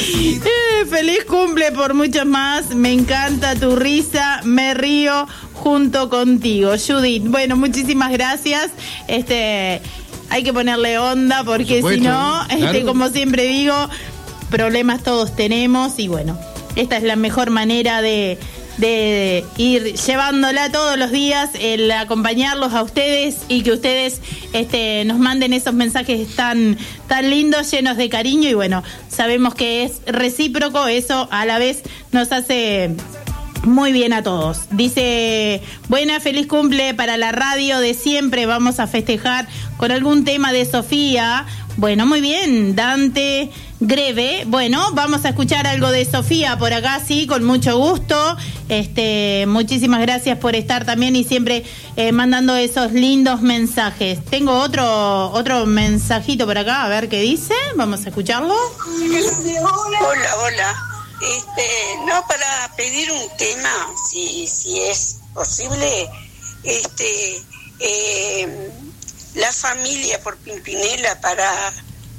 Feliz cumple por muchos más. Me encanta tu risa. Me río junto contigo, Judith. Bueno, muchísimas gracias. Hay que ponerle onda porque si no, claro. Como siempre digo, problemas todos tenemos y bueno, esta es la mejor manera de ir llevándola todos los días, el acompañarlos a ustedes y que ustedes nos manden esos mensajes tan lindos, llenos de cariño y bueno, sabemos que es recíproco, eso a la vez nos hace muy bien a todos. Dice, buena, feliz cumple para la radio de siempre, vamos a festejar con algún tema de Sofía. Bueno, muy bien, Dante Greve. Bueno, vamos a escuchar algo de Sofía por acá, sí, con mucho gusto. Muchísimas gracias por estar también y siempre mandando esos lindos mensajes. Tengo otro mensajito por acá, a ver qué dice. Vamos a escucharlo. Hola. No, para pedir un tema, si es posible, La Familia por Pimpinela para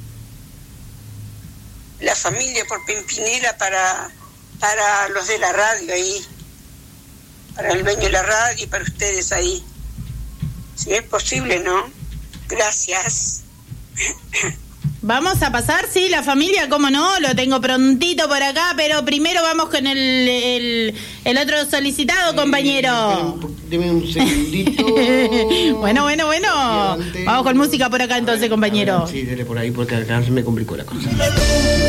los de la radio ahí, para el dueño de la radio y para ustedes ahí, si es posible, ¿no? Gracias. Vamos a pasar, sí, La Familia, cómo no, lo tengo prontito por acá, pero primero vamos con el otro solicitado, compañero. Deme un segundito. Bueno. Vamos con música por acá entonces, compañero. Sí, dele por ahí porque acá se me complicó la cosa.